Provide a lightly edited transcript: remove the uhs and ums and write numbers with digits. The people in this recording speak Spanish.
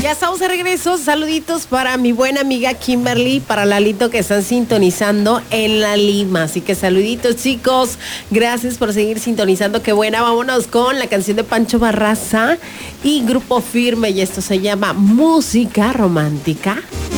Ya estamos de regreso. Saluditos para mi buena amiga Kimberly, para Lalito que están sintonizando en La Lima. Así que saluditos, chicos. Gracias por seguir sintonizando. Qué buena. Vámonos con la canción de Pancho Barraza y Grupo Firme. Y esto se llama Música Romántica.